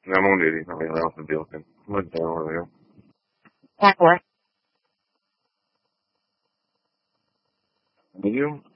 No, I'm on duty. I mean, else would be looking. What's down over there? What? Medium?